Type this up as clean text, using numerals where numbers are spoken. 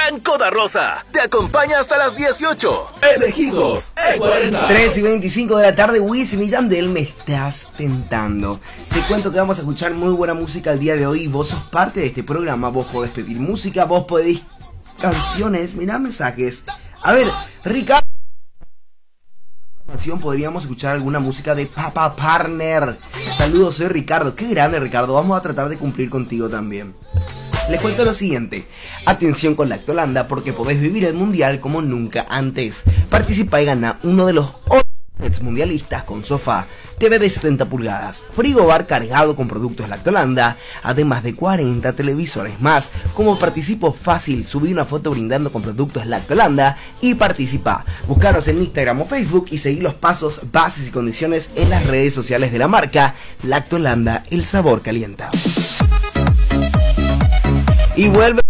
Blanco da Rosa te acompaña hasta las 18. Elegidos E40. 3:25 de la tarde, Wisin y Yandel, me estás tentando. Te cuento que vamos a escuchar muy buena música el día de hoy. Vos sos parte de este programa, vos podés pedir música, vos podés canciones, mirá mensajes. A ver, Ricardo, podríamos escuchar alguna música de Papa Partner. Saludos, soy Ricardo. Qué grande, Ricardo, vamos a tratar de cumplir contigo también. Les cuento lo siguiente, atención con Lactolanda porque podés vivir el mundial como nunca antes. Participa y gana uno de los 8 sets mundialistas con sofá, TV de 70 pulgadas, frigobar cargado con productos Lactolanda, además de 40 televisores más. Como participo fácil, subí una foto brindando con productos Lactolanda y participa. Buscaros en Instagram o Facebook y seguí los pasos, bases y condiciones en las redes sociales de la marca. Lactolanda, el sabor calienta. Y vuelve